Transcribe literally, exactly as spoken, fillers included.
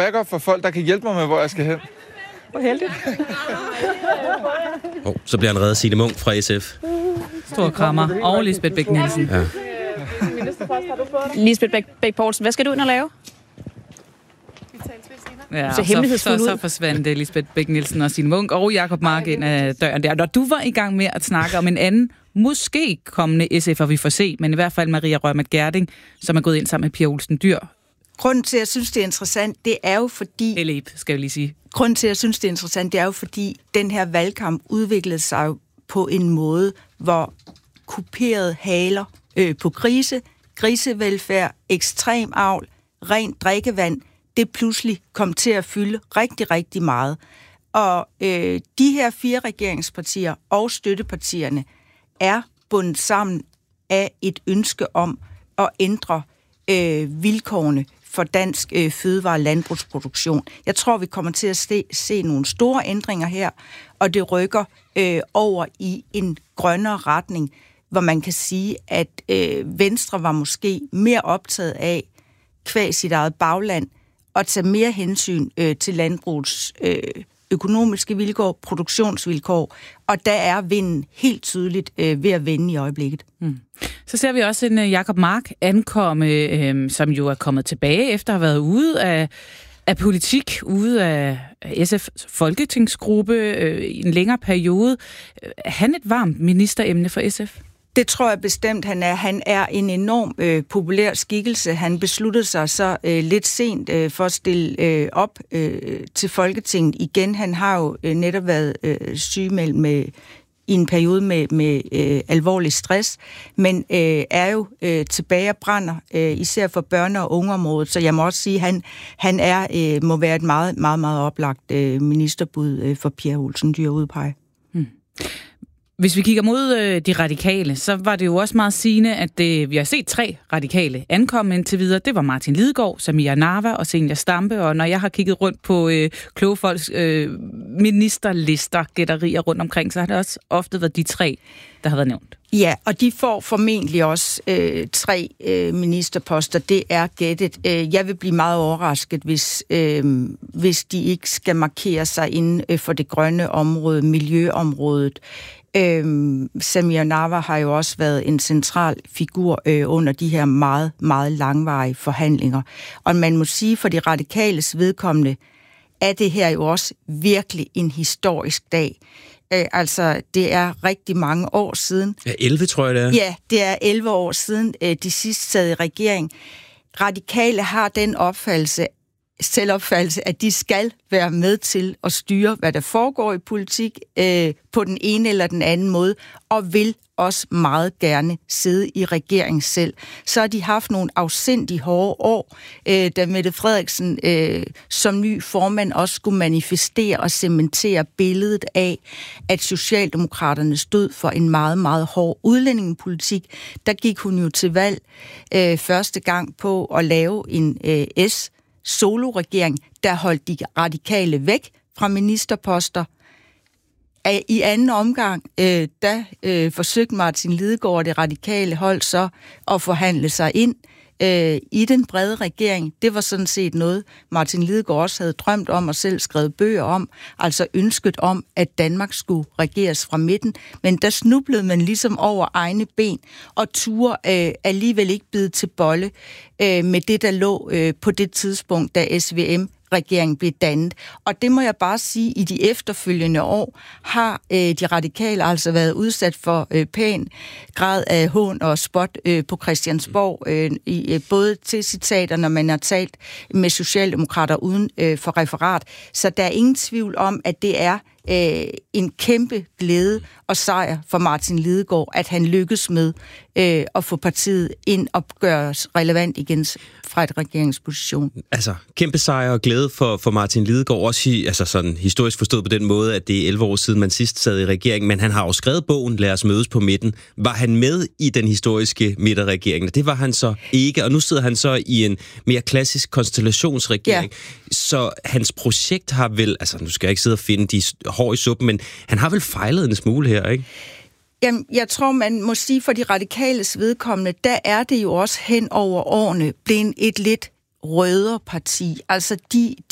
backup for folk, der kan hjælpe mig med, hvor jeg skal hen. Hvor heldigt. Oh, så bliver han reddet Signe Munk fra S F. Stor krammer. Og Lisbeth Bech-Nielsen. Ja. Lisbeth Bech-Poulsen, hvad skal du ind og lave? Ja, så, så, så, så forsvandt Lisbeth Bech-Nielsen og Signe Munk og Jacob Mark ind ad døren der. Når du var i gang med at snakke om en anden, måske kommende S F'er, vi får se, men i hvert fald Maria Reumert Gjerding, som er gået ind sammen med Pia Olsen Dyhr. Grunden til, at jeg synes, det er interessant, det er jo fordi... Eleb, skal jeg lige sige. Grunden til, at jeg synes, det er interessant, det er jo fordi, den her valgkamp udviklede sig jo på en måde, hvor kuperede haler øh, på grise, grisevelfærd, ekstrem avl, rent drikkevand, det pludselig kom til at fylde rigtig, rigtig meget. Og øh, de her fire regeringspartier og støttepartierne er bundet sammen af et ønske om at ændre øh, vilkårene for dansk øh, fødevare- og landbrugsproduktion. Jeg tror, vi kommer til at se, se nogle store ændringer her, og det rykker øh, over i en grønnere retning, hvor man kan sige, at øh, Venstre var måske mere optaget af, kvæg sit eget bagland, at tage mere hensyn øh, til landbrugets øh, økonomiske vilkår, produktionsvilkår, og der er vinden helt tydeligt øh, ved at vende i øjeblikket. Mm. Så ser vi også en uh, Jacob Mark ankomme, øh, som jo er kommet tilbage efter at have været ude af, af politik, ude af S F's folketingsgruppe øh, i en længere periode. Er han et varmt ministeremne for S F? Det tror jeg bestemt, han er. Han er en enorm øh, populær skikkelse. Han besluttede sig så øh, lidt sent øh, for at stille øh, op øh, til Folketinget igen. Han har jo øh, netop været øh, sygemeldt med i en periode med, med øh, alvorlig stress, men øh, er jo øh, tilbage og brænder, øh, især for børne- og ungeområdet. Så jeg må også sige, at han, han er, øh, må være et meget, meget, meget oplagt øh, ministerbud øh, for Pia Olsen Dyhr at udpege. Hmm. Hvis vi kigger mod øh, de radikale, så var det jo også meget sigende, at det, vi har set tre radikale ankomme indtil videre. Det var Martin Lidegaard, Samira Nawa og Zenia Stampe, og når jeg har kigget rundt på øh, kloge folks øh, ministerlister, gætterier rundt omkring, så har det også ofte været de tre, der har været nævnt. Ja, og de får formentlig også øh, tre øh, ministerposter. Det er gættet. Øh, jeg vil blive meget overrasket, hvis, øh, hvis de ikke skal markere sig inden øh, for det grønne område, miljøområdet. Øhm, Samira Nawa har jo også været en central figur øh, under de her meget, meget langvarige forhandlinger. Og man må sige, for de radikales vedkommende, er det her jo også virkelig en historisk dag. Øh, altså, det er rigtig mange år siden. Ja, elleve tror jeg det er. Ja, det er elleve år siden, øh, de sidst sad i regering. Radikale har den opfattelse, selvopfattelse, at de skal være med til at styre, hvad der foregår i politik øh, på den ene eller den anden måde, og vil også meget gerne sidde i regeringen selv. Så har de haft nogle afsindig hårde år, øh, da Mette Frederiksen øh, som ny formand også skulle manifestere og cementere billedet af, at Socialdemokraterne stod for en meget, meget hård udlændingepolitik. Der gik hun jo til valg øh, første gang på at lave en øh, S solo-regering, der holdt de radikale væk fra ministerposter. I anden omgang, øh, der øh, forsøgte Martin Lidegaard og det radikale hold så at forhandle sig ind øh, i den brede regering. Det var sådan set noget, Martin Lidegaard også havde drømt om og selv skrevet bøger om, altså ønsket om, at Danmark skulle regeres fra midten. Men der snublede man ligesom over egne ben og turde øh, alligevel ikke bide til bolle øh, med det, der lå øh, på det tidspunkt, da S V M regeringen blev dannet. Og det må jeg bare sige, i de efterfølgende år har øh, de radikale altså været udsat for øh, pæn grad af hån og spot øh, på Christiansborg, øh, i, øh, både til citater, når man har talt med socialdemokrater uden øh, for referat. Så der er ingen tvivl om, at det er øh, en kæmpe glæde og sejr for Martin Lidegaard, at han lykkes med øh, at få partiet ind og gøres relevant igen fra et regeringsposition. Altså, kæmpe sejr og glæde for, for Martin Lidegaard, også i, altså sådan historisk forstået på den måde, at det er elleve år siden, man sidst sad i regeringen, men han har jo skrevet bogen Lad os mødes på midten. Var han med i den historiske midterregering? Det var han så ikke, og nu sidder han så i en mere klassisk konstellationsregering. Ja. Så hans projekt har vel, altså nu skal jeg ikke sidde og finde de hår i suppen, men han har vel fejlet en smule her, ikke? Jamen, jeg tror, man må sige, for de radikales vedkommende, der er det jo også hen over årene blevet et lidt rødere parti. Altså, de,